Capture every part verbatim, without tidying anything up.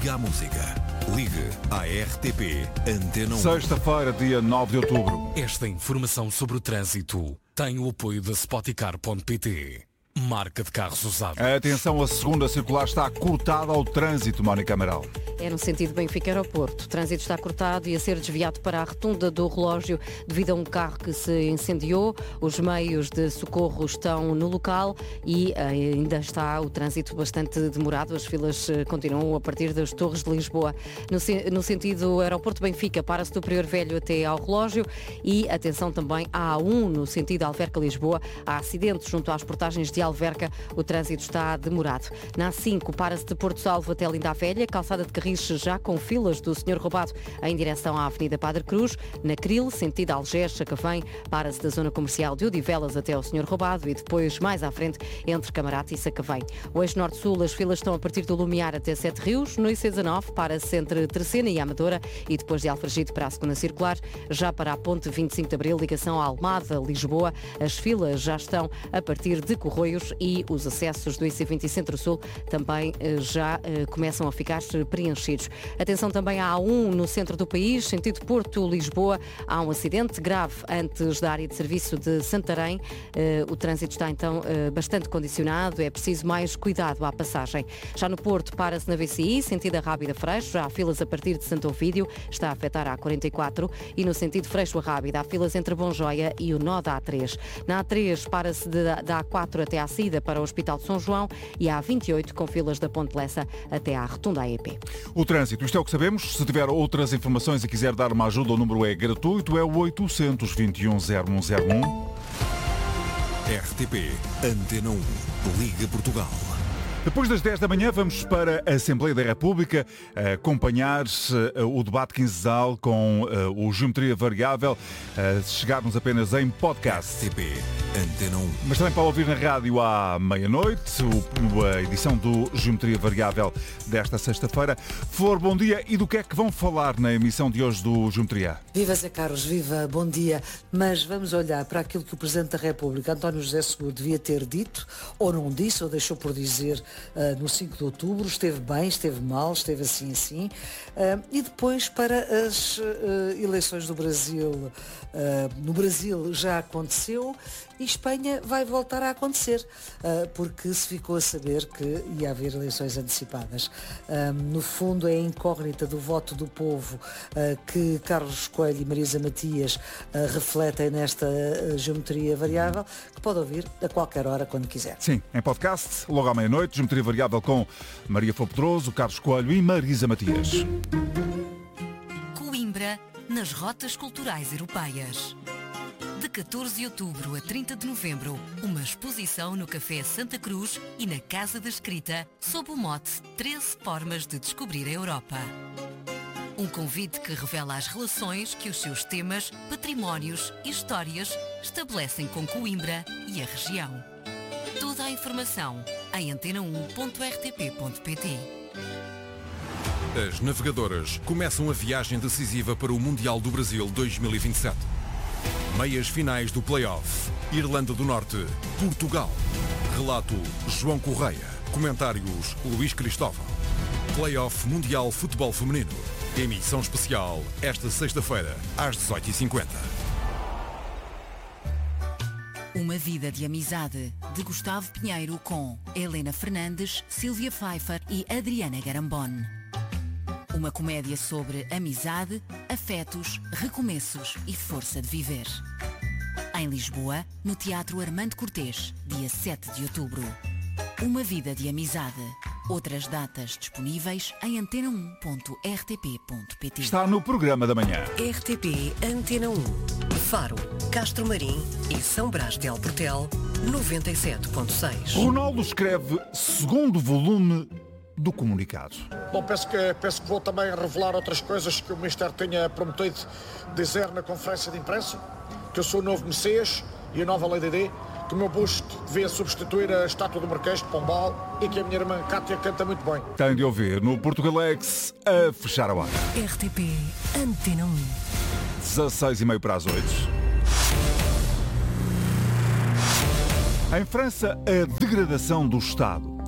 Liga à música. Ligue à R T P Antena um. Sexta-feira, dia nove de outubro. Esta informação sobre o trânsito tem o apoio da Spoticar ponto pt. Marca de carros usados. Atenção, a segunda circular está cortada ao trânsito, Mónica Amaral. É no sentido Benfica-Aeroporto. O trânsito está cortado e a ser desviado para a rotunda do relógio devido a um carro que se incendiou. Os meios de socorro estão no local e ainda está o trânsito bastante demorado. As filas continuam a partir das Torres de Lisboa. No, no sentido Aeroporto-Benfica, para-se do Prior Velho até ao relógio e atenção também à A um, no sentido Alverca-Lisboa. Há acidentes junto às portagens de Alverca, o trânsito está demorado. Na A cinco, para-se de Porto Salvo até Linda a Velha, calçada de Carriche já com filas do senhor Roubado em direção à Avenida Padre Cruz. Na Cril, sentido Algés, Sacavém, para-se da zona comercial de Odivelas até ao senhor Roubado e depois mais à frente entre Camarate e Sacavém. O eixo norte-sul, as filas estão a partir do Lumiar até Sete Rios. No I C dezanove, para-se entre Terceira e Amadora e depois de Alfragide para a segunda circular. Já para a ponte vinte e cinco de Abril, ligação a Almada, Lisboa, as filas já estão a partir de Corroios e os acessos do I C vinte Centro-Sul também já uh, começam a ficar preenchidos. Atenção também à A um no centro do país, sentido Porto-Lisboa. Há um acidente grave antes da área de serviço de Santarém. Uh, o trânsito está então uh, bastante condicionado. É preciso mais cuidado à passagem. Já no Porto, para-se na V C I, sentido Rábida Freixo. Já há filas a partir de Santo Ovídio. Está a afetar a A quarenta e quatro. E no sentido Freixo-Rábida, há filas entre Bonjoia e o nó da A três. Na A três, para-se da A quatro até à saída para o Hospital de São João e há vinte e oito com filas da Ponte Lessa até à Rotunda A E P. O trânsito, isto é o que sabemos. Se tiver outras informações e quiser dar uma ajuda, o número é gratuito, é o oitocentos, vinte e um, zero um zero um. R T P Antena um. Liga Portugal. Depois das dez da manhã vamos para a Assembleia da República acompanhar o debate quinzenal com o Geometria Variável, se chegarmos apenas em podcast. R T P Antena um. Mas também para ouvir na rádio à meia-noite, a edição do Geometria Variável desta sexta-feira. Flor, bom dia. E do que é que vão falar na emissão de hoje do Geometria? Viva Zé Carlos, viva, bom dia. Mas vamos olhar para aquilo que o Presidente da República, António José Seguro, devia ter dito, ou não disse, ou deixou por dizer Uh, no cinco de outubro, esteve bem, esteve mal, esteve assim, assim. Uh, e depois para as uh, eleições do Brasil. Uh, no Brasil já aconteceu e Espanha vai voltar a acontecer, uh, porque se ficou a saber que ia haver eleições antecipadas. Uh, no fundo é a incógnita do voto do povo uh, que Carlos Coelho e Marisa Matias uh, refletem nesta uh, geometria variável, que pode ouvir a qualquer hora, quando quiser. Sim, em podcast, logo à meia-noite, Geometria Variável com Maria Flor Pedroso, Carlos Coelho e Marisa Matias. Coimbra, nas rotas culturais europeias. De catorze de outubro a trinta de novembro, uma exposição no Café Santa Cruz e na Casa da Escrita, sob o mote treze formas de descobrir a Europa. Um convite que revela as relações que os seus temas, patrimónios e histórias estabelecem com Coimbra e a região. Toda a informação em antena um ponto r t p ponto p t. As navegadoras começam a viagem decisiva para o Mundial do Brasil dois mil e vinte e sete. Meias finais do play-off. Irlanda do Norte, Portugal. Relato João Correia. Comentários Luís Cristóvão. Play-off Mundial Futebol Feminino. Emissão especial esta sexta-feira às dezoito e cinquenta. Uma vida de amizade, de Gustavo Pinheiro com Helena Fernandes, Sílvia Pfeiffer e Adriana Garambone. Uma comédia sobre amizade, afetos, recomeços e força de viver. Em Lisboa, no Teatro Armando Cortês, dia sete de outubro. Uma vida de amizade. Outras datas disponíveis em antena um ponto r t p ponto p t. Está no programa da manhã. R T P Antena um. Faro, Castro Marim e São Brás de Alportel, noventa e sete ponto seis. Ronaldo escreve segundo volume do comunicado. Bom, penso que, penso que vou também revelar outras coisas que o Ministério tinha prometido dizer na conferência de imprensa, que eu sou o novo Messias e a nova Lei D D, que o meu busto devia substituir a estátua do Marquês de Pombal e que a minha irmã Cátia canta muito bem. Tem de ouvir no Portugalex a fechar a hora. R T P Antena um. dezasseis e meia para as oito. Em França, a degradação do Estado.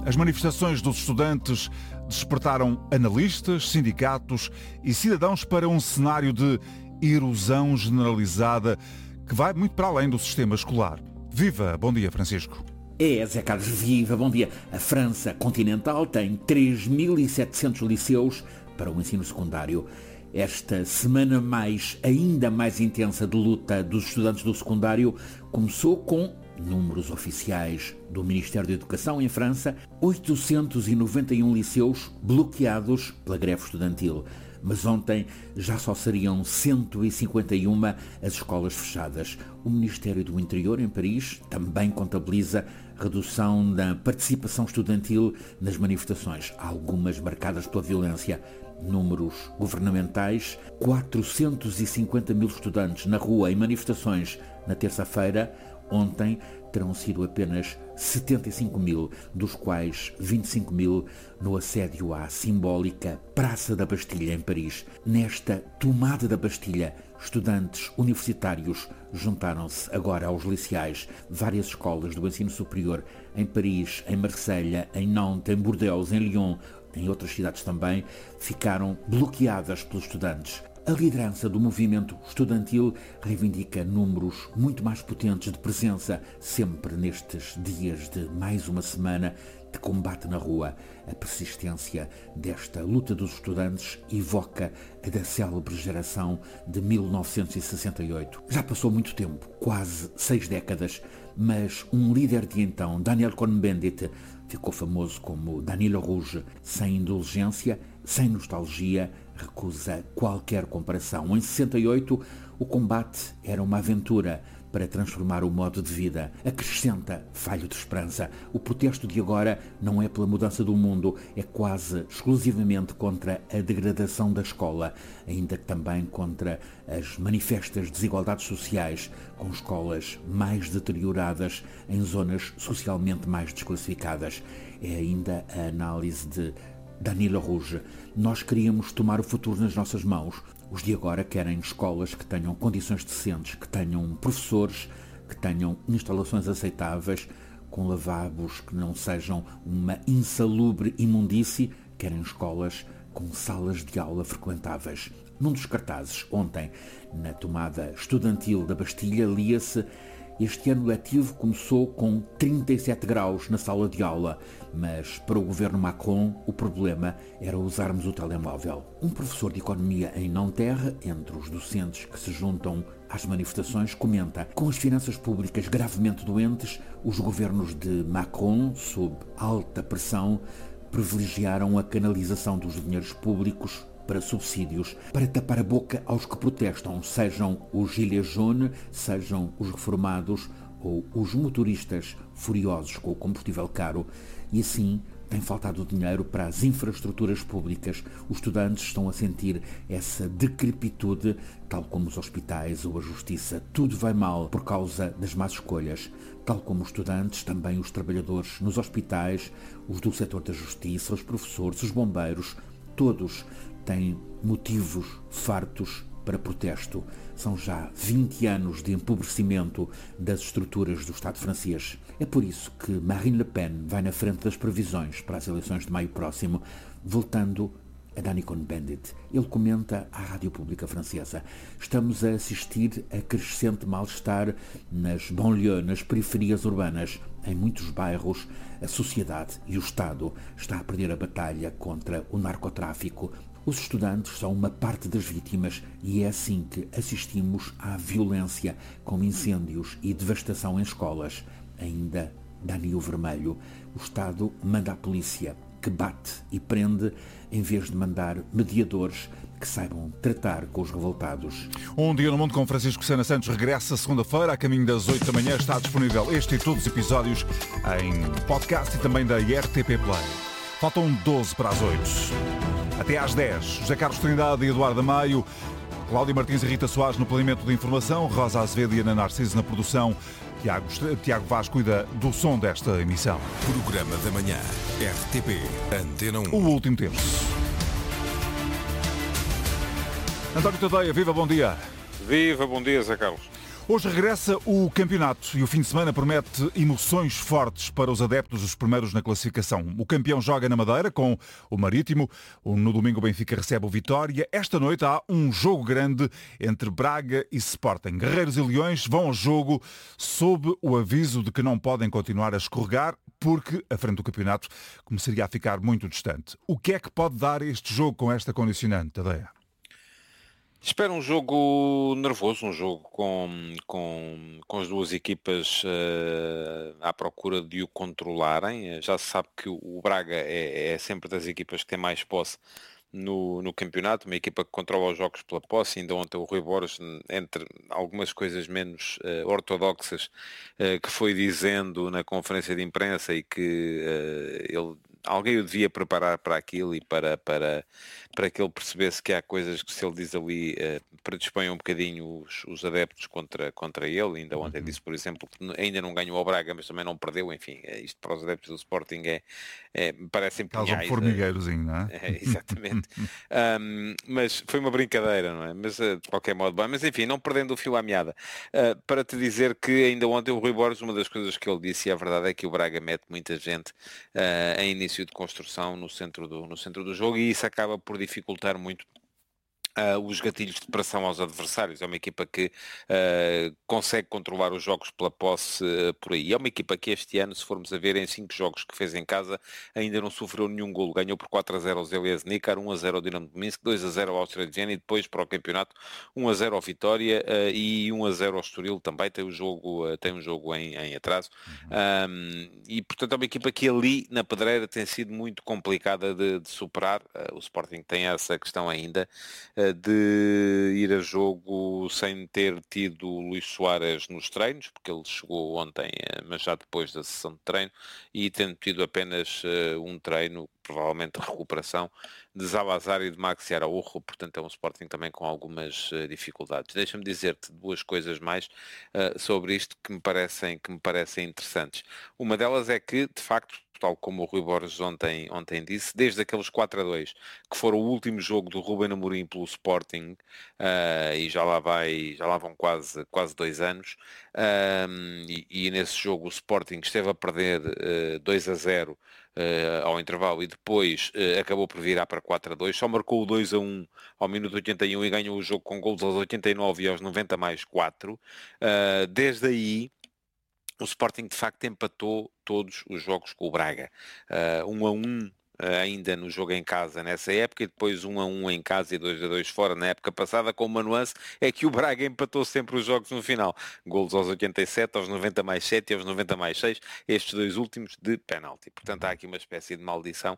As manifestações dos estudantes despertaram analistas, sindicatos e cidadãos para um cenário de erosão generalizada que vai muito para além do sistema escolar. Viva! Bom dia, Francisco. É, Zé Carlos, viva, bom dia. A França continental tem três mil e setecentos liceus para o ensino secundário. Esta semana mais, ainda mais intensa de luta dos estudantes do secundário começou com números oficiais do Ministério da Educação em França, oitocentos e noventa e um liceus bloqueados pela greve estudantil. Mas ontem já só seriam cento e cinquenta e uma as escolas fechadas. O Ministério do Interior, em Paris, também contabiliza redução da participação estudantil nas manifestações, algumas marcadas pela violência. Números governamentais: quatrocentos e cinquenta mil estudantes na rua em manifestações na terça-feira. Ontem terão sido apenas setenta e cinco mil, dos quais vinte e cinco mil no assédio à simbólica Praça da Bastilha, em Paris. Nesta tomada da Bastilha, estudantes universitários juntaram-se agora aos liceais. Várias escolas do ensino superior em Paris, em Marselha, em Nantes, em Bordeaux, em Lyon, em outras cidades também, ficaram bloqueadas pelos estudantes. A liderança do movimento estudantil reivindica números muito mais potentes de presença, sempre nestes dias de mais uma semana de combate na rua. A persistência desta luta dos estudantes evoca a da célebre geração de mil novecentos e sessenta e oito. Já passou muito tempo, quase seis décadas, mas um líder de então, Daniel Cohn-Bendit, ficou famoso como Danilo Rouge. Sem indulgência, sem nostalgia, recusa qualquer comparação. Em sessenta e oito, o combate era uma aventura para transformar o modo de vida. Acrescenta falho de esperança. O protesto de agora não é pela mudança do mundo, é quase exclusivamente contra a degradação da escola, ainda que também contra as manifestas desigualdades sociais, com escolas mais deterioradas em zonas socialmente mais desclassificadas. É ainda a análise de Danilo Rouge. Nós queríamos tomar o futuro nas nossas mãos. Os de agora querem escolas que tenham condições decentes, que tenham professores, que tenham instalações aceitáveis, com lavabos que não sejam uma insalubre imundície. Querem escolas com salas de aula frequentáveis. Num dos cartazes, ontem, na tomada estudantil da Bastilha, lia-se: este ano letivo começou com trinta e sete graus na sala de aula, mas para o governo Macron o problema era usarmos o telemóvel. Um professor de economia em Nanterre, entre os docentes que se juntam às manifestações, comenta: com as finanças públicas gravemente doentes, os governos de Macron, sob alta pressão, privilegiaram a canalização dos dinheiros públicos para subsídios, para tapar a boca aos que protestam, sejam os gilets jaunes, sejam os reformados ou os motoristas furiosos com o combustível caro. E assim tem faltado dinheiro para as infraestruturas públicas. Os estudantes estão a sentir essa decrepitude, tal como os hospitais ou a justiça. Tudo vai mal por causa das más escolhas. Tal como os estudantes, também os trabalhadores nos hospitais, os do setor da justiça, os professores, os bombeiros, todos têm motivos fartos para protesto. São já vinte anos de empobrecimento das estruturas do Estado francês. É por isso que Marine Le Pen vai na frente das previsões para as eleições de maio próximo, voltando a Danilo Cohn-Bendit. Ele comenta à Rádio Pública Francesa: estamos a assistir a crescente mal-estar nas banlieues, nas periferias urbanas. Em muitos bairros, a sociedade e o Estado está a perder a batalha contra o narcotráfico. Os estudantes são uma parte das vítimas e é assim que assistimos à violência, com incêndios e devastação em escolas. Ainda dá Nio Vermelho. O Estado manda a polícia, que bate e prende, em vez de mandar mediadores que saibam tratar com os revoltados. Um Dia no Mundo com Francisco Sena Santos regressa segunda-feira, a caminho das oito da manhã. Está disponível este e todos os episódios em podcast e também da R T P Play. Faltam doze para as oito. Até às dez, José Carlos Trindade e Eduardo Amaio, Cláudia Martins e Rita Soares no planeamento de informação, Rosa Azevedo e Ana Narciso na produção, Tiago, Tiago Vaz cuida do som desta emissão. Programa da Manhã, R T P, Antena um. O último terço. António Tadeia, viva, bom dia. Viva, bom dia, Zé Carlos. Hoje regressa o campeonato e o fim de semana promete emoções fortes para os adeptos, os primeiros na classificação. O campeão joga na Madeira com o Marítimo. No domingo o Benfica recebe o Vitória. Esta noite há um jogo grande entre Braga e Sporting. Guerreiros e Leões vão ao jogo sob o aviso de que não podem continuar a escorregar porque a frente do campeonato começaria a ficar muito distante. O que é que pode dar este jogo com esta condicionante, Tadeia? Espero um jogo nervoso, um jogo com, com, com as duas equipas uh, à procura de o controlarem. Já se sabe que o Braga é, é sempre das equipas que tem mais posse no, no campeonato, uma equipa que controla os jogos pela posse. Ainda ontem o Rui Borges, entre algumas coisas menos uh, ortodoxas, uh, que foi dizendo na conferência de imprensa e que uh, ele... alguém o devia preparar para aquilo e para, para, para que ele percebesse que há coisas que, se ele diz ali, uh, predispõem um bocadinho os, os adeptos contra, contra ele. Ainda ontem disse, por exemplo, que ainda não ganhou ao Braga, mas também não perdeu. Enfim, isto para os adeptos do Sporting é, é parecem punhais. Causa um formigueirozinho, não é? é exatamente. um, mas foi uma brincadeira, não é? Mas uh, de qualquer modo, bem. Mas enfim, não perdendo o fio à meada. Uh, para te dizer que ainda ontem o Rui Borges, uma das coisas que ele disse, e a verdade é que o Braga mete muita gente uh, em início de construção no centro do, no centro do jogo, e isso acaba por dificultar muito Uh, os gatilhos de pressão aos adversários. É uma equipa que uh, consegue controlar os jogos pela posse uh, por aí. É uma equipa que este ano, se formos a ver, em cinco jogos que fez em casa, ainda não sofreu nenhum golo. Ganhou por quatro a zero ao Zvezda, um a zero ao Dinamo de Minsk, dois a zero ao Áustria de Viena e depois para o campeonato um a zero ao Vitória uh, e um a zero ao Estoril também. Tem, o jogo, uh, tem um jogo em, em atraso. Uhum. Um, e, portanto, é uma equipa que ali na pedreira tem sido muito complicada de, de superar. Uh, o Sporting tem essa questão ainda uh, de ir a jogo sem ter tido Luís Soares nos treinos, porque ele chegou ontem, mas já depois da sessão de treino, e tendo tido apenas uh, um treino, provavelmente de recuperação, de Zalazar e de Maxi Araújo. Portanto é um Sporting também com algumas uh, dificuldades. Deixa-me dizer-te duas coisas mais uh, sobre isto que me parecem, que me parecem interessantes. Uma delas é que, de facto, tal como o Rui Borges ontem, ontem disse, desde aqueles quatro a dois, que foram o último jogo do Ruben Amorim pelo Sporting, uh, e já lá, vai, já lá vão quase, quase dois anos, uh, e, e nesse jogo o Sporting esteve a perder uh, dois a zero uh, ao intervalo e depois uh, acabou por virar para quatro a dois, só marcou o dois a um ao minuto oitenta e um e ganhou o jogo com golos aos oitenta e nove e aos noventa mais quatro. Uh, desde aí o Sporting de facto empatou todos os jogos com o Braga. Uh, um a um ainda no jogo em casa nessa época, e depois um a um em casa e dois a dois fora na época passada, com uma nuance, é que o Braga empatou sempre os jogos no final. Golos aos oitenta e sete, aos noventa mais sete e aos noventa mais seis, estes dois últimos de penalti. Portanto, há aqui uma espécie de maldição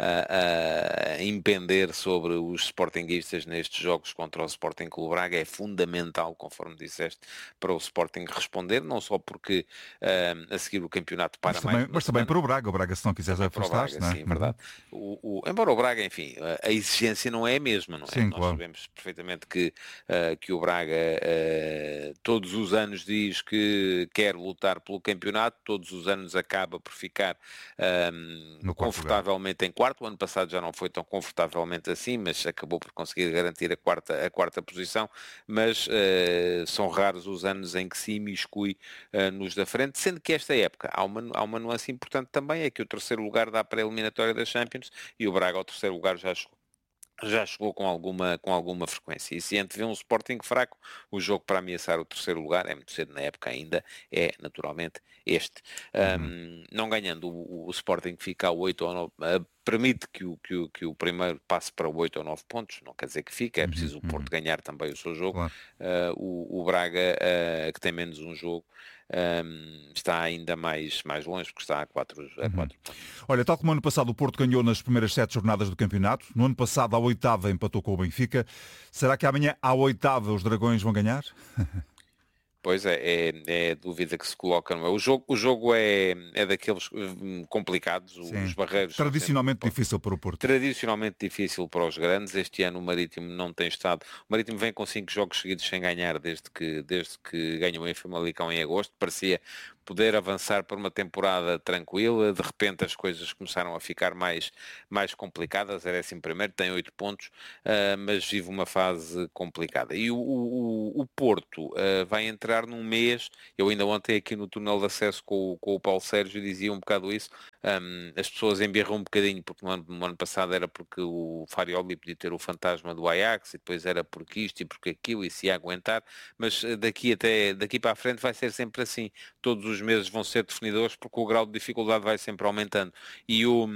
a, a impender sobre os sportinguistas nestes jogos contra o Sporting Clube Braga. É fundamental, conforme disseste, para o Sporting responder, não só porque uh, a seguir o campeonato para mas mais... Também, mas também para o Braga. O Braga, se não quiseres afastar-se, não é? Sim, verdade. O, o, embora o Braga, enfim, a exigência não é a mesma, não é? Sim, Nós claro. sabemos perfeitamente que, uh, que o Braga uh, todos os anos diz que quer lutar pelo campeonato, todos os anos acaba por ficar um, confortavelmente lugar. em quarto. O ano passado já não foi tão confortavelmente assim, mas acabou por conseguir garantir a quarta, a quarta posição, mas uh, são raros os anos em que se imiscui uh, nos da frente, sendo que esta época há uma, há uma nuance importante também, é que o terceiro lugar dá para a eliminatória da Champions e o Braga ao terceiro lugar já chegou. Já chegou com alguma, com alguma frequência. E se antevê um Sporting fraco, o jogo para ameaçar o terceiro lugar, é muito cedo na época ainda, é naturalmente este. Uhum. Um, não ganhando o, o Sporting fica a oito ou nove, uh, permite que o, que, o, que o primeiro passe para oito ou nove pontos, não quer dizer que fica, é preciso uhum. o Porto ganhar também o seu jogo. Claro. Uh, o, o Braga, uh, que tem menos um jogo, Um, está ainda mais, mais longe, porque está a quatro, a quatro pontos. Olha, tal como ano passado o Porto ganhou nas primeiras sete jornadas do campeonato, no ano passado à oitava empatou com o Benfica, será que amanhã à oitava os Dragões vão ganhar? Pois é, é, é a dúvida que se coloca. Não é? O jogo, o jogo é, é daqueles um, complicados, Sim. os barreiros... Tradicionalmente sempre, difícil para o Porto. Tradicionalmente difícil para os grandes. Este ano o Marítimo não tem estado... O Marítimo vem com cinco jogos seguidos sem ganhar desde que, desde que ganhou em Famalicão em agosto. Parecia poder avançar para uma temporada tranquila. De repente as coisas começaram a ficar mais, mais complicadas. Era assim primeiro, tem oito pontos, uh, mas vive uma fase complicada. E o, o, o Porto uh, vai entrar num mês, eu ainda ontem aqui no túnel de acesso com, com o Paulo Sérgio dizia um bocado isso, um, as pessoas embirram um bocadinho, porque no ano, no ano passado era porque o Farioli podia ter o fantasma do Ajax, e depois era porque isto e porque aquilo, e se ia aguentar, mas daqui até daqui para a frente vai ser sempre assim. Todos os meses vão ser definidores, porque o grau de dificuldade vai sempre aumentando. E o...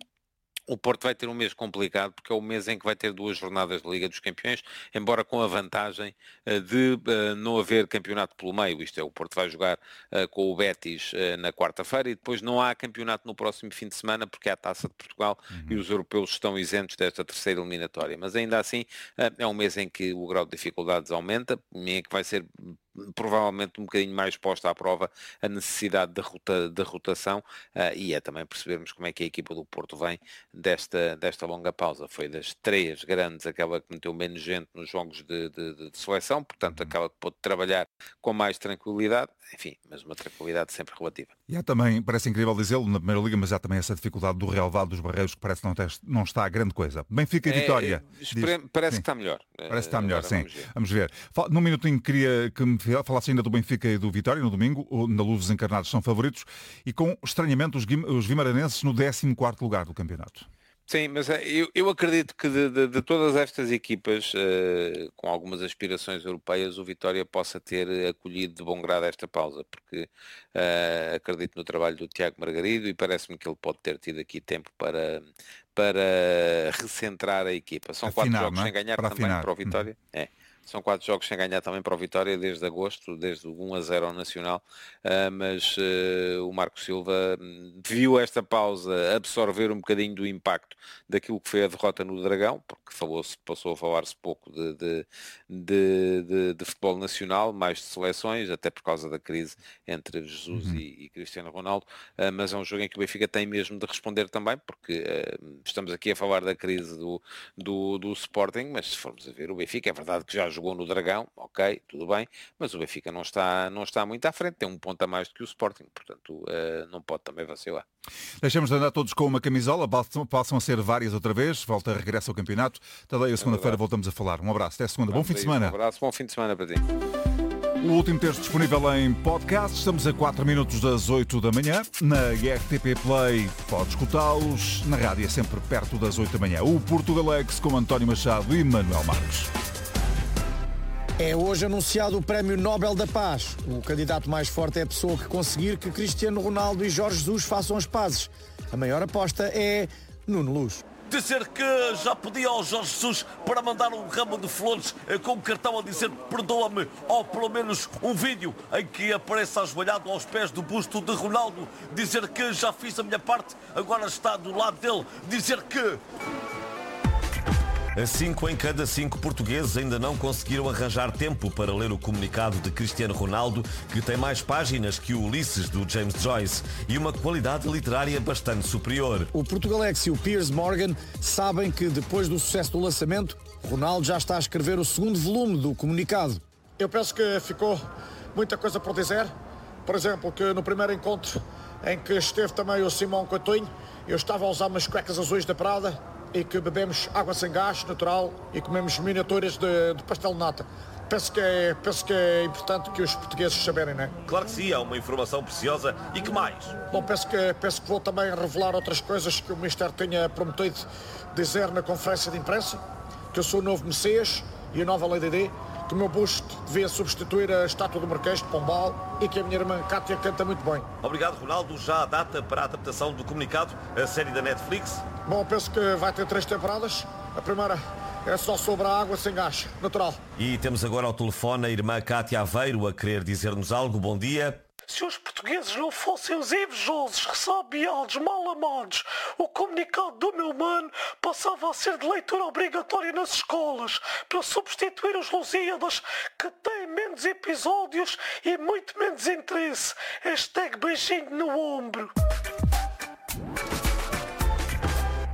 O Porto vai ter um mês complicado, porque é o mês em que vai ter duas jornadas de Liga dos Campeões, embora com a vantagem uh, de uh, não haver campeonato pelo meio. Isto é, o Porto vai jogar uh, com o Betis uh, na quarta-feira e depois não há campeonato no próximo fim de semana, porque há a Taça de Portugal uhum. e os europeus estão isentos desta terceira eliminatória. Mas ainda assim uh, é um mês em que o grau de dificuldades aumenta, em que vai ser provavelmente um bocadinho mais posta à prova a necessidade de, rota, de rotação uh, e é também percebermos como é que a equipa do Porto vem desta, desta longa pausa. Foi das três grandes aquela que meteu menos gente nos jogos de, de, de seleção, portanto aquela que pôde trabalhar com mais tranquilidade, enfim, mas uma tranquilidade sempre relativa. E há também, parece incrível dizê-lo, na Primeira Liga, mas há também essa dificuldade do relevado dos Barreiros, que parece que não, tem, não está a grande coisa. Benfica e Vitória. É, espere, parece sim. que está melhor. Parece que está melhor, Agora, sim. Vamos ver. Vamos ver. Num minutinho queria que me falasse ainda do Benfica e do Vitória no domingo, na Luz dos Encarnados são favoritos, e com estranhamento os, os vimaranenses no décimo quarto lugar do campeonato. Sim, mas eu, eu acredito que de, de, de todas estas equipas, uh, com algumas aspirações europeias, o Vitória possa ter acolhido de bom grado esta pausa, porque uh, acredito no trabalho do Tiago Margarido e parece-me que ele pode ter tido aqui tempo para, para recentrar a equipa. São afinar, quatro jogos é? sem ganhar para também afinar. para o Vitória. Hum. É. São quatro jogos sem ganhar também para o Vitória desde agosto, desde o um a zero ao Nacional, uh, mas uh, o Marco Silva viu esta pausa absorver um bocadinho do impacto daquilo que foi a derrota no Dragão, porque falou-se, passou a falar-se pouco de, de, de, de, de futebol nacional, mais de seleções, até por causa da crise entre Jesus uhum. e, e Cristiano Ronaldo, uh, mas é um jogo em que o Benfica tem mesmo de responder também, porque uh, estamos aqui a falar da crise do, do, do Sporting, mas se formos a ver o Benfica, é verdade que já jogou no Dragão, ok, tudo bem, mas o Benfica não está, não está muito à frente, tem um ponto a mais do que o Sporting, portanto uh, não pode também vacilar. Deixamos de andar todos com uma camisola, passam a ser várias outra vez, volta, regressa ao campeonato. Tadei, a segunda-feira voltamos a falar. Um abraço, até segunda. Vamos bom fim de semana. Um abraço, bom fim de semana para ti. O último texto disponível em podcast. Estamos a quatro minutos das oito da manhã. Na R T P Play pode escutá-los. Na rádio é sempre perto das oito da manhã. O Portugalex com António Machado e Manuel Marques. É hoje anunciado o Prémio Nobel da Paz. O candidato mais forte é a pessoa que conseguir que Cristiano Ronaldo e Jorge Jesus façam as pazes. A maior aposta é Nuno Luz. Dizer que já pedi ao Jorge Jesus para mandar um ramo de flores com um cartão a dizer perdoa-me, ou pelo menos um vídeo em que apareça ajoelhado aos pés do busto de Ronaldo. Dizer que já fiz a minha parte, agora está do lado dele. Dizer que... Cinco em cada cinco portugueses ainda não conseguiram arranjar tempo para ler o comunicado de Cristiano Ronaldo, que tem mais páginas que o Ulisses do James Joyce e uma qualidade literária bastante superior. O Portugalex e o Piers Morgan sabem que depois do sucesso do lançamento, Ronaldo já está a escrever o segundo volume do comunicado. Eu penso que ficou muita coisa por dizer. Por exemplo, que no primeiro encontro em que esteve também o Simão Coutinho, eu estava a usar umas cuecas azuis da Prada e que bebemos água sem gás, natural, e comemos miniaturas de, de pastel de nata. Penso que, é, penso que é importante que os portugueses saberem, não é? Claro que sim, é uma informação preciosa. E que mais? Bom, penso que, penso que vou também revelar outras coisas que o Ministério tinha prometido dizer na conferência de imprensa, que eu sou o novo Messias e a nova Lei D D, que o meu busto devia substituir a estátua do Marquês de Pombal e que a minha irmã Cátia canta muito bem. Obrigado, Ronaldo. Já há data para a adaptação do comunicado, a série da Netflix? Bom, penso que vai ter três temporadas. A primeira é só sobre a água sem gás, natural. E temos agora ao telefone a irmã Cátia Aveiro a querer dizer-nos algo. Bom dia. Se os portugueses não fossem os invejosos, ressabiados, mal amados, o comunicado do meu mano passava a ser de leitura obrigatória nas escolas, para substituir os Lusíadas, que têm menos episódios e muito menos interesse. Hashtag beijinho no ombro.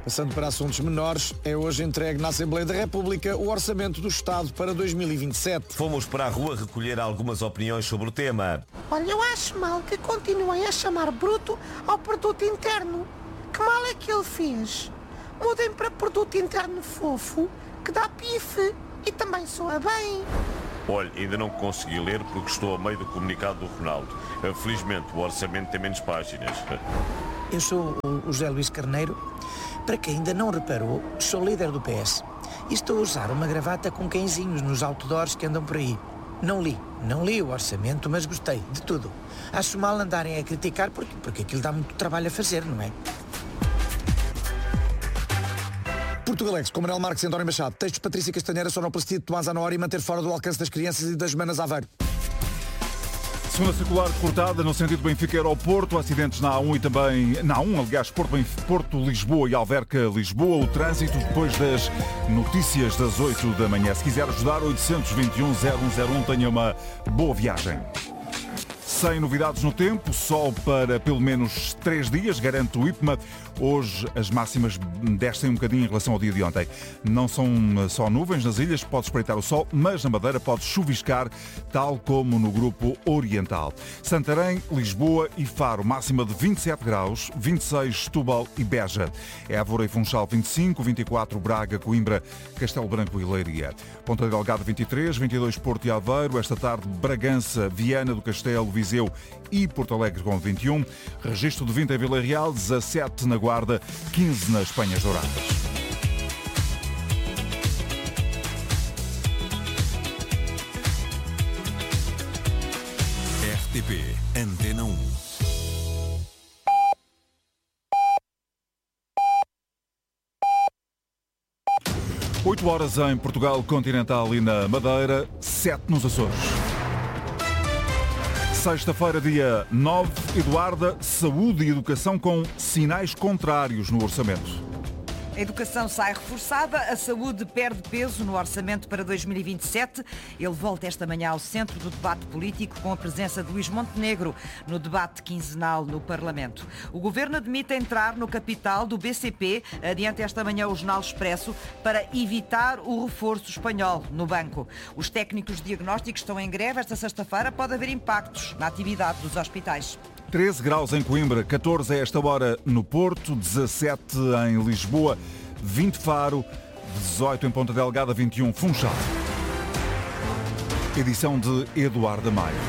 Passando para assuntos menores, é hoje entregue na Assembleia da República o Orçamento do Estado para dois mil e vinte e sete. Fomos para a rua recolher algumas opiniões sobre o tema. Olha, eu acho mal que continuem a chamar bruto ao produto interno. Que mal é que ele fez? Mudem para produto interno fofo, que dá pife e também soa bem. Olha, ainda não consegui ler porque estou a meio do comunicado do Ronaldo. Felizmente o orçamento tem menos páginas. Eu sou o José Luís Carneiro. Para quem ainda não reparou, sou líder do P S. E estou a usar uma gravata com cãezinhos nos outdoors que andam por aí. Não li, não li o orçamento, mas gostei de tudo. Acho mal andarem a criticar porque, porque aquilo dá muito trabalho a fazer, não é? Portugalex, com Manuel Marques e António Machado. Textos Patrícia Castanheira, sonoplastia de Tomás Anora e manter fora do alcance das crianças e das manas Aveiro. Segunda circular cortada no sentido Benfica-Aeroporto, acidentes na A um e também na A um, aliás, Porto-Lisboa e Alverca-Lisboa. O trânsito depois das notícias das oito da manhã. Se quiser ajudar, oitocentos e vinte e um, zero um zero um, tenha uma boa viagem. Sem novidades no tempo, sol para pelo menos três dias, garante o I P M A. Hoje as máximas descem um bocadinho em relação ao dia de ontem. Não são só nuvens nas ilhas, pode espreitar o sol, mas na Madeira pode chuviscar, tal como no grupo oriental. Santarém, Lisboa e Faro, máxima de vinte e sete graus, vinte e seis Setúbal e Beja. Évora e Funchal vinte e cinco, vinte e quatro Braga, Coimbra, Castelo Branco e Leiria. Ponta Delgada vinte e três, vinte e dois Porto e Aveiro. Esta tarde Bragança, Viana do Castelo, Viseu e Porto Alegre com vinte e um. Registro de vinte em Vila Real, dezassete na Guarda, quinze nas Penhas Douradas. R T P Antena um. oito horas em Portugal continental e na Madeira, sete nos Açores. Sexta-feira, dia nove, Eduarda, saúde e educação com sinais contrários no orçamento. A educação sai reforçada, a saúde perde peso no orçamento para dois mil e vinte e sete. Ele volta esta manhã ao centro do debate político com a presença de Luís Montenegro no debate quinzenal no Parlamento. O Governo admite entrar no capital do B C P, adiante esta manhã o Jornal Expresso, para evitar o reforço espanhol no banco. Os técnicos diagnósticos estão em greve. Esta sexta-feira pode haver impactos na atividade dos hospitais. treze graus em Coimbra, catorze a esta hora no Porto, dezassete em Lisboa, vinte Faro, dezoito em Ponta Delgada, vinte e um Funchal. Edição de Eduardo Maio.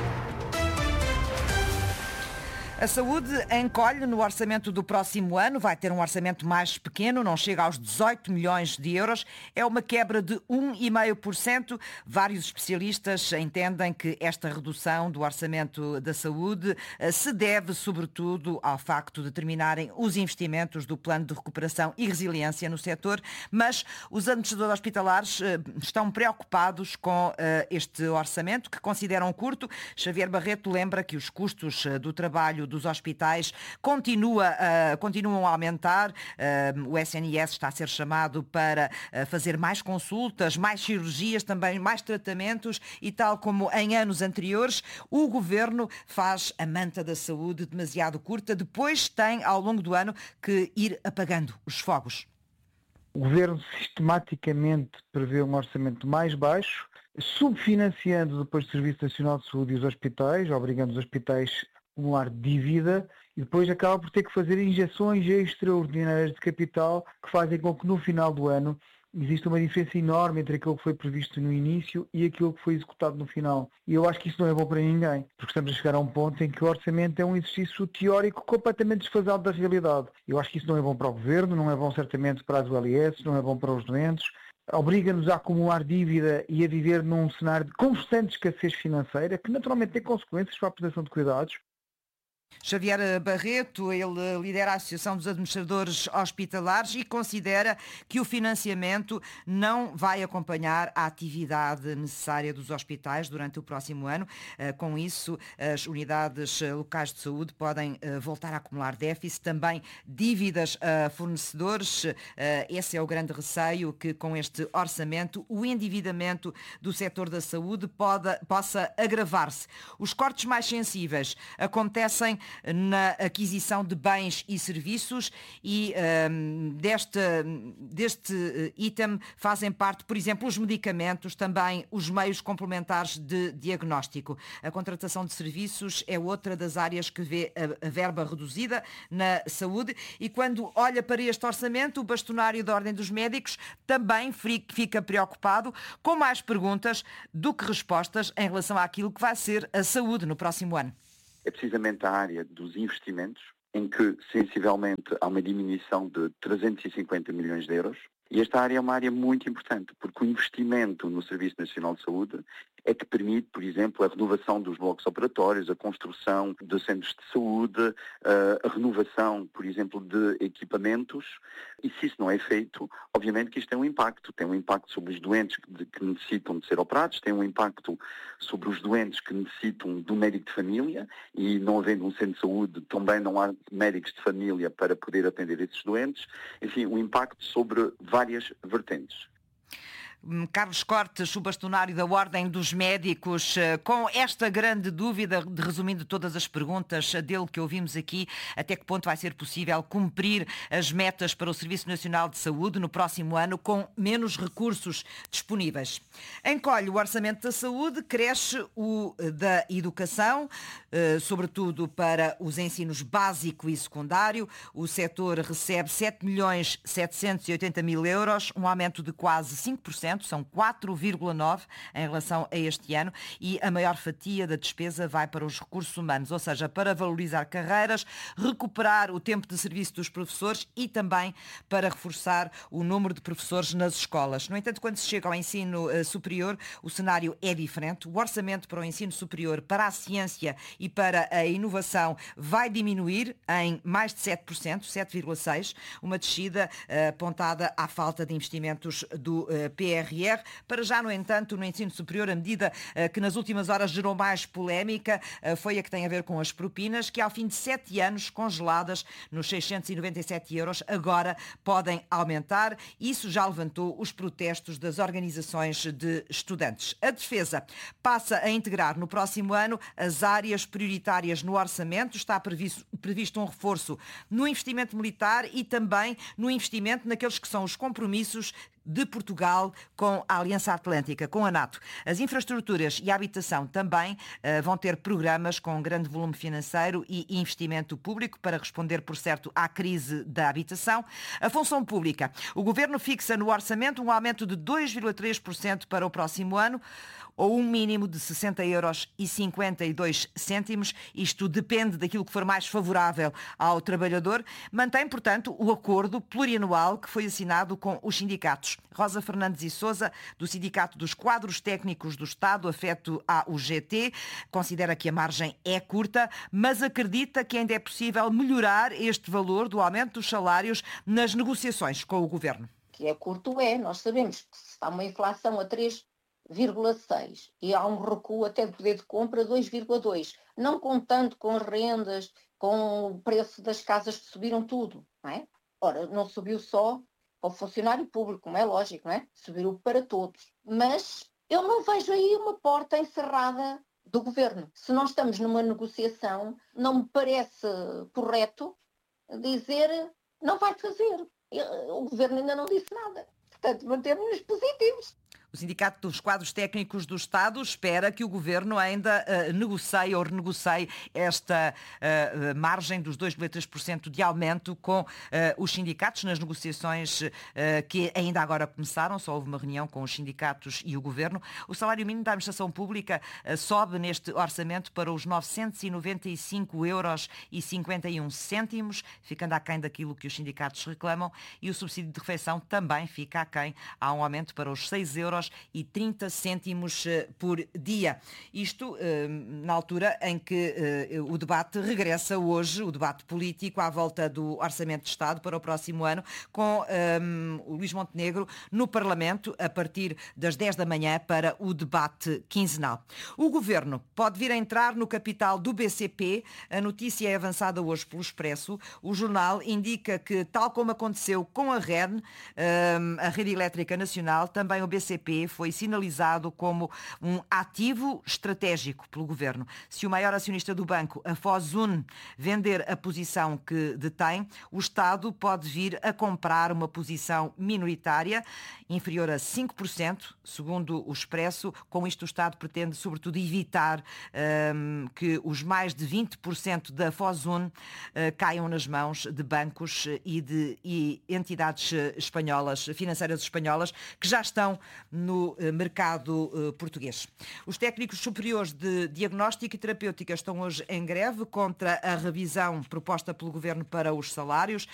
A saúde encolhe no orçamento do próximo ano, vai ter um orçamento mais pequeno, não chega aos dezoito milhões de euros, é uma quebra de um vírgula cinco por cento. Vários especialistas entendem que esta redução do orçamento da saúde se deve sobretudo ao facto de terminarem os investimentos do Plano de Recuperação e Resiliência no setor, mas os administradores hospitalares estão preocupados com este orçamento, que consideram curto. Xavier Barreto lembra que os custos do trabalho dos hospitais continua, uh, continuam a aumentar. Uh, o S N S está a ser chamado para uh, fazer mais consultas, mais cirurgias, também mais tratamentos e, tal como em anos anteriores, o Governo faz a manta da saúde demasiado curta. Depois tem, ao longo do ano, que ir apagando os fogos. O Governo sistematicamente prevê um orçamento mais baixo, subfinanciando depois o Serviço Nacional de Saúde e os hospitais, obrigando os hospitais acumular dívida e depois acaba por ter que fazer injeções extraordinárias de capital que fazem com que no final do ano exista uma diferença enorme entre aquilo que foi previsto no início e aquilo que foi executado no final. E eu acho que isso não é bom para ninguém, porque estamos a chegar a um ponto em que o orçamento é um exercício teórico completamente desfasado da realidade. Eu acho que isso não é bom para o Governo, não é bom certamente para as U L S, não é bom para os doentes, obriga-nos a acumular dívida e a viver num cenário de constante escassez financeira, que naturalmente tem consequências para a prestação de cuidados. Xavier Barreto, ele lidera a Associação dos Administradores Hospitalares e considera que o financiamento não vai acompanhar a atividade necessária dos hospitais durante o próximo ano. Com isso, as unidades locais de saúde podem voltar a acumular déficit, também dívidas a fornecedores. Esse é o grande receio, que com este orçamento o endividamento do setor da saúde pode, possa agravar-se. Os cortes mais sensíveis acontecem na aquisição de bens e serviços e um, deste, deste item fazem parte, por exemplo, os medicamentos, também os meios complementares de diagnóstico. A contratação de serviços é outra das áreas que vê a, a verba reduzida na saúde e quando olha para este orçamento, o bastonário da Ordem dos Médicos também fica preocupado com mais perguntas do que respostas em relação àquilo que vai ser a saúde no próximo ano. É precisamente a área dos investimentos, em que sensivelmente há uma diminuição de trezentos e cinquenta milhões de euros. E esta área é uma área muito importante, porque o investimento no Serviço Nacional de Saúde é que permite, por exemplo, a renovação dos blocos operatórios, a construção de centros de saúde, a renovação, por exemplo, de equipamentos. E se isso não é feito, obviamente que isto tem um impacto. Tem um impacto sobre os doentes que necessitam de ser operados, tem um impacto sobre os doentes que necessitam de um médico de família e não havendo um centro de saúde, também não há médicos de família para poder atender esses doentes. Enfim, um impacto sobre várias vertentes. Carlos Cortes, o bastonário da Ordem dos Médicos, com esta grande dúvida, resumindo todas as perguntas dele que ouvimos aqui, até que ponto vai ser possível cumprir as metas para o Serviço Nacional de Saúde no próximo ano com menos recursos disponíveis. Encolhe o orçamento da saúde, cresce o da educação, sobretudo para os ensinos básico e secundário. O setor recebe sete milhões setecentos e oitenta mil euros, um aumento de quase cinco por cento. São quatro vírgula nove por cento em relação a este ano e a maior fatia da despesa vai para os recursos humanos, ou seja, para valorizar carreiras, recuperar o tempo de serviço dos professores e também para reforçar o número de professores nas escolas. No entanto, quando se chega ao ensino uh, superior, o cenário é diferente. O orçamento para o ensino superior, para a ciência e para a inovação vai diminuir em mais de sete por cento, sete vírgula seis por cento, uma descida uh, apontada à falta de investimentos do uh, P R R. Para já, no entanto, no ensino superior, a medida uh, que nas últimas horas gerou mais polémica uh, foi a que tem a ver com as propinas, que ao fim de sete anos congeladas nos seiscentos e noventa e sete euros, agora podem aumentar. Isso já levantou os protestos das organizações de estudantes. A Defesa passa a integrar no próximo ano as áreas prioritárias no orçamento. Está previsto, previsto um reforço no investimento militar e também no investimento naqueles que são os compromissos de Portugal com a Aliança Atlântica, com a NATO. As infraestruturas e a habitação também uh, vão ter programas com grande volume financeiro e investimento público para responder, por certo, à crise da habitação. A função pública. O Governo fixa no orçamento um aumento de dois vírgula três por cento para o próximo ano, ou um mínimo de sessenta euros e cinquenta e dois cêntimos. Isto depende daquilo que for mais favorável ao trabalhador. Mantém, portanto, o acordo plurianual que foi assinado com os sindicatos. Rosa Fernandes e Sousa, do Sindicato dos Quadros Técnicos do Estado, afeto à U G T, considera que a margem é curta, mas acredita que ainda é possível melhorar este valor do aumento dos salários nas negociações com o Governo. Que é curto é, nós sabemos que se está uma inflação a três vírgula seis e há um recuo até de poder de compra dois vírgula dois, não contando com as rendas, com o preço das casas que subiram tudo, não é? Ora, não subiu só para o funcionário público, como é lógico, não é? Subiu para todos. Mas eu não vejo aí uma porta encerrada do Governo. Se nós estamos numa negociação, não me parece correto dizer não vai fazer. O Governo ainda não disse nada. Portanto, mantemos-nos positivos. O Sindicato dos Quadros Técnicos do Estado espera que o Governo ainda uh, negocie ou renegocie esta uh, margem dos dois vírgula três por cento de aumento com uh, os sindicatos nas negociações uh, que ainda agora começaram. Só houve uma reunião com os sindicatos e o Governo. O salário mínimo da administração pública uh, sobe neste orçamento para os novecentos e noventa e cinco euros e cinquenta e um cêntimos, ficando aquém daquilo que os sindicatos reclamam, e o subsídio de refeição também fica aquém. Há um aumento para os seis euros e trinta cêntimos por dia. Isto na altura em que o debate regressa hoje, o debate político à volta do Orçamento de Estado para o próximo ano, com um, o Luís Montenegro no Parlamento a partir das dez da manhã para o debate quinzenal. O Governo pode vir a entrar no capital do B C P. A notícia é avançada hoje pelo Expresso. O jornal indica que, tal como aconteceu com a R E N, um, a Rede Elétrica Nacional, também o B C P P foi sinalizado como um ativo estratégico pelo Governo. Se o maior acionista do banco, a Fosun, vender a posição que detém, o Estado pode vir a comprar uma posição minoritária inferior a cinco por cento, segundo o Expresso. Com isto o Estado pretende sobretudo evitar um, que os mais de vinte por cento da Fosun uh, caiam nas mãos de bancos e de e entidades espanholas, financeiras espanholas, que já estão no uh, mercado uh, português. Os técnicos superiores de diagnóstico e terapêutica estão hoje em greve contra a revisão proposta pelo Governo para os salários.